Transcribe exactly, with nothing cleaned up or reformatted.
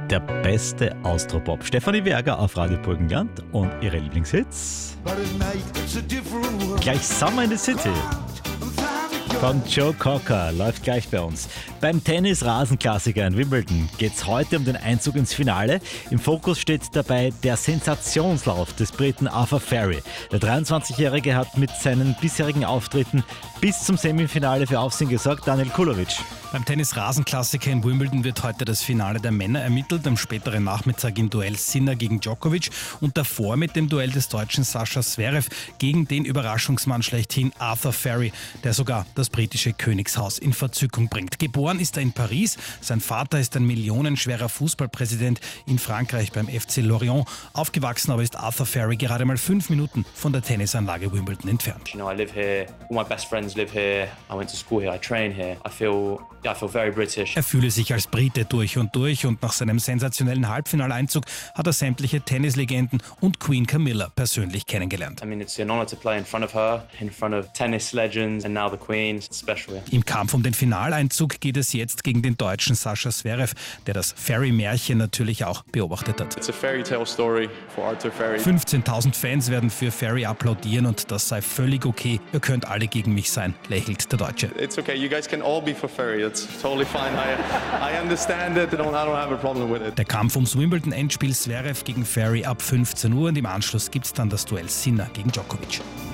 der beste Austropop. Stefanie Berger auf Radio Burgenland und ihre Lieblingshits. Gleich Summer in the City von Joe Cocker läuft gleich bei uns. Beim Tennis-Rasenklassiker in Wimbledon geht es heute um den Einzug ins Finale. Im Fokus steht dabei der Sensationslauf des Briten Arthur Furry. Der dreiundzwanzigjährige hat mit seinen bisherigen Auftritten bis zum Semifinale für Aufsehen gesorgt. Daniel Kulovic. Beim Tennis-Rasenklassiker in Wimbledon wird heute das Finale der Männer ermittelt. Am späteren Nachmittag im Duell Sinner gegen Djokovic und davor mit dem Duell des Deutschen Sascha Zverev gegen den Überraschungsmann schlechthin Arthur Furry, der sogar das britische Königshaus in Verzückung bringt. Geboren ist er in Paris. Sein Vater ist ein millionenschwerer Fußballpräsident in Frankreich beim F C Lorient. Aufgewachsen aber ist Arthur Furry gerade mal fünf Minuten von der Tennisanlage Wimbledon entfernt. You know, I live here. All my best friends live here. I went to school here. I train here. I feel Yeah, I feel very British. Er fühle sich als Brite durch und durch und nach seinem sensationellen Halbfinaleinzug hat er sämtliche Tennislegenden und Queen Camilla persönlich kennengelernt. I mean, it's an honor to play in front of her, in front of tennis legends and now the Queen. It's special. Yeah. Im Kampf um den Finaleinzug geht es jetzt gegen den deutschen Sascha Zverev, der das Furry-Märchen natürlich auch beobachtet hat. It's a fairy tale story for Arthur Furry. fünfzehntausend Fans werden für Furry applaudieren und das sei völlig okay. Ihr könnt alle gegen mich sein, lächelt der Deutsche. It's okay, you guys can all be for Furry. It's totally fine. I, I understand it. I don't, I don't have a problem with it. Der Kampf ums Wimbledon-Endspiel Zverev gegen Furry ab fünfzehn Uhr und im Anschluss gibt es dann das Duell Sinner gegen Djokovic.